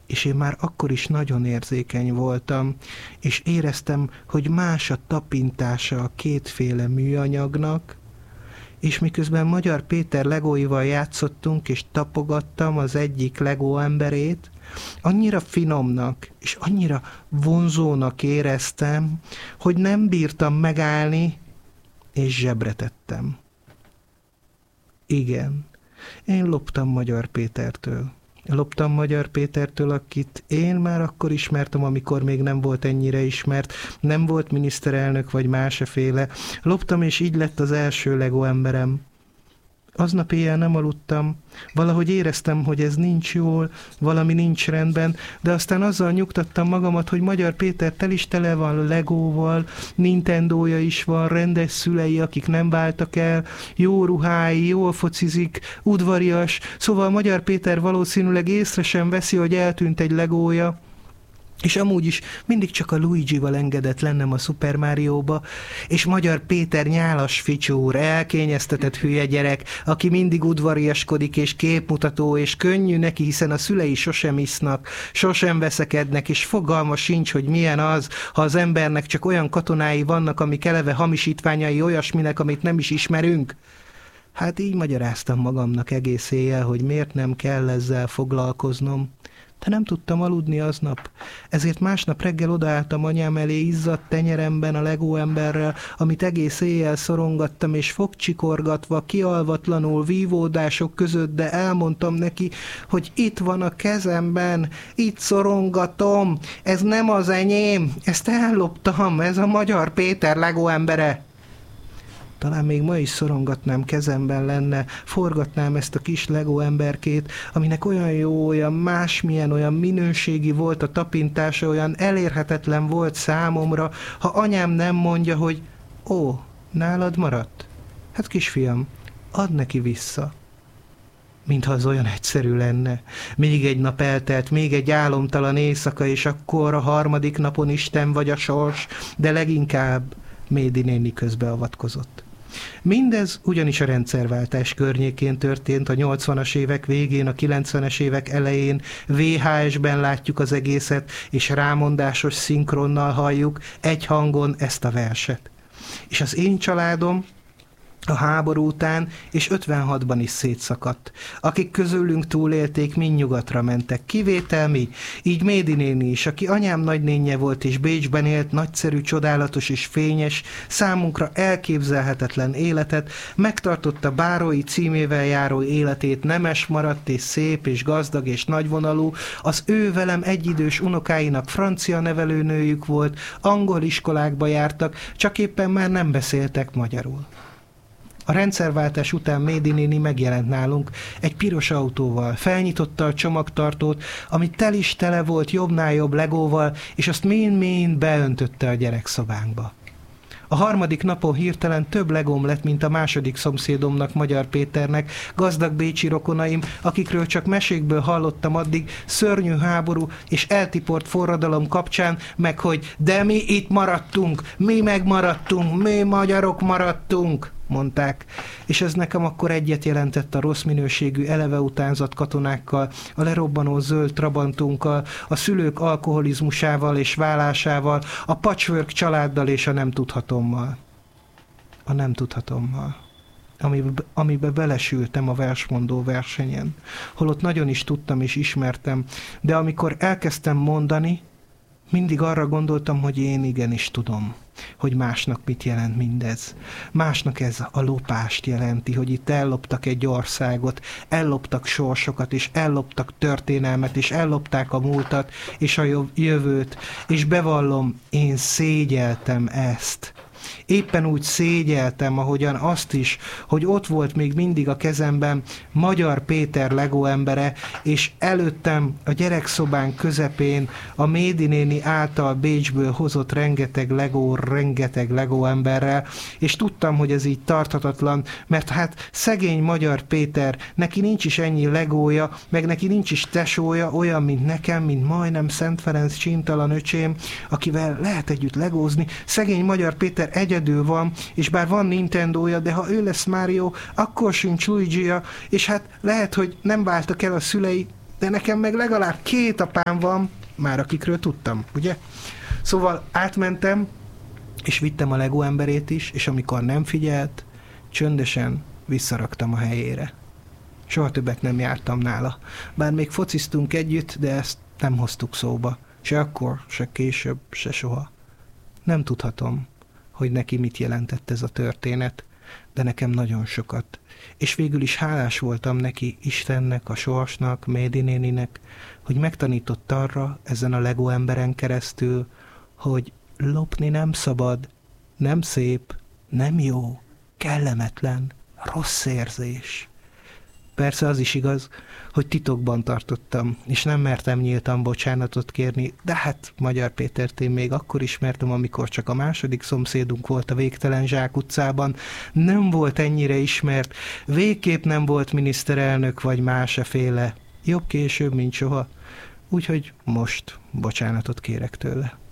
és én már akkor is nagyon érzékeny voltam, és éreztem, hogy más a tapintása a kétféle műanyagnak, és miközben Magyar Péter legóival játszottunk, és tapogattam az egyik legó emberét, annyira finomnak, és annyira vonzónak éreztem, hogy nem bírtam megállni, és zsebre tettem. Igen, én loptam Magyar Pétertől. Loptam Magyar Pétertől, akit én már akkor ismertem, amikor még nem volt ennyire ismert, nem volt miniszterelnök vagy másféle. Loptam, és így lett az első Lego emberem. Aznap éjjel nem aludtam, valahogy éreztem, hogy ez nincs jól, valami nincs rendben, de aztán azzal nyugtattam magamat, hogy Magyar Péter tel is tele van Legóval, Nintendója is van, rendes szülei, akik nem váltak el, jó ruhái, jól focizik, udvarias, szóval Magyar Péter valószínűleg észre sem veszi, hogy eltűnt egy Legója, és amúgy is mindig csak a Luigi-val engedett lennem a Super Mario-ba, és Magyar Péter nyálas ficsúr, elkényeztetett hülye gyerek, aki mindig udvariaskodik és képmutató, és könnyű neki, hiszen a szülei sosem isznak, sosem veszekednek, és fogalma sincs, hogy milyen az, ha az embernek csak olyan katonái vannak, amik eleve hamisítványai olyasminek, amit nem is ismerünk. Hát így magyaráztam magamnak egész éjjel, hogy miért nem kell ezzel foglalkoznom. De nem tudtam aludni aznap, ezért másnap reggel odaálltam anyám elé izzadt tenyeremben a Lego emberrel, amit egész éjjel szorongattam, és fogcsikorgatva, kialvatlanul, vívódások között, de elmondtam neki, hogy itt van a kezemben, itt szorongatom, ez nem az enyém, ezt elloptam, ez a Magyar Péter Lego embere. Talán még ma is szorongatnám, kezemben lenne, forgatnám ezt a kis Lego emberkét, aminek olyan jó, olyan másmilyen, olyan minőségi volt a tapintása, olyan elérhetetlen volt számomra, ha anyám nem mondja, hogy ó, nálad maradt? Hát kisfiam, add neki vissza. Mintha az olyan egyszerű lenne. Még egy nap eltelt, még egy álomtalan éjszaka, és akkor a harmadik napon Isten vagy a sors, de leginkább Médi néni közbeavatkozott. Mindez ugyanis a rendszerváltás környékén történt, a 80-as évek végén, a 90-es évek elején, VHS-ben látjuk az egészet, és rámondásos szinkronnal halljuk egy hangon ezt a verset. És az én családom a háború után, és 56-ban is szétszakadt. Akik közülünk túlélték, mind nyugatra mentek. Kivétel mi? Így Médi néni is, aki anyám nagynénje volt, és Bécsben élt, nagyszerű, csodálatos és fényes, számunkra elképzelhetetlen életet, megtartotta bárói címével járó életét, nemes maradt, és szép, és gazdag, és nagyvonalú. Az ő velem egyidős unokáinak francia nevelőnőjük volt, angol iskolákba jártak, csak éppen már nem beszéltek magyarul. A rendszerváltás után Médi néni megjelent nálunk egy piros autóval, felnyitotta a csomagtartót, ami tel is tele volt jobbnál jobb Legóval, és azt mind-mind beöntötte a gyerekszobánkba. A harmadik napon hirtelen több Legóm lett, mint a második szomszédomnak, Magyar Péternek, gazdag bécsi rokonaim, akikről csak mesékből hallottam addig, szörnyű háború és eltiport forradalom kapcsán, meg hogy de mi itt maradtunk, mi megmaradtunk, mi magyarok maradtunk, mondták, és ez nekem akkor egyet jelentett a rossz minőségű, eleve utánzott katonákkal, a lerobbanó zöld trabantunkkal, a szülők alkoholizmusával és válásával, a patchwork családdal és a nem tudhatommal. A nem tudhatommal. Amibe belesültem a versmondó versenyen, holott nagyon is tudtam és ismertem, de amikor elkezdtem mondani, mindig arra gondoltam, hogy én igenis tudom, hogy másnak mit jelent mindez. Másnak ez a lopást jelenti, hogy itt elloptak egy országot, elloptak sorsokat, és elloptak történelmet, és ellopták a múltat, és a jövőt, és bevallom, én szégyeltem ezt. Éppen úgy szégyeltem, ahogyan azt is, hogy ott volt még mindig a kezemben Magyar Péter Lego embere, és előttem a gyerekszobán közepén a Médi néni által Bécsből hozott rengeteg Lego emberrel, és tudtam, hogy ez így tarthatatlan, mert hát szegény Magyar Péter, neki nincs is ennyi Legója, meg neki nincs is tesója, olyan, mint nekem, mint majdnem Szent Ferenc csintalan öcsém, akivel lehet együtt legózni. Szegény Magyar Péter egyedül van, és bár van Nintendója, de ha ő lesz Mario, akkor sincs Luigi-ja, és hát lehet, hogy nem váltak el a szülei, de nekem meg legalább 2 apám van, már akikről tudtam, ugye? Szóval átmentem, és vittem a Lego emberét is, és amikor nem figyelt, csöndesen visszaraktam a helyére. Soha többet nem jártam nála. Bár még fociztunk együtt, de ezt nem hoztuk szóba. Se akkor, se később, se soha. Nem tudhatom, hogy neki mit jelentett ez a történet, de nekem nagyon sokat. És végül is hálás voltam neki, Istennek, a sorsnak, Médi néninek, hogy megtanított arra, ezen a Lego emberen keresztül, hogy lopni nem szabad, nem szép, nem jó, kellemetlen, rossz érzés. Persze az is igaz, hogy titokban tartottam, és nem mertem nyíltan bocsánatot kérni, de hát Magyar Pétert én még akkor ismertem, amikor csak a második szomszédunk volt a végtelen zsákutcában, nem volt ennyire ismert, végképp nem volt miniszterelnök vagy másféle, jobb később, mint soha, úgyhogy most bocsánatot kérek tőle.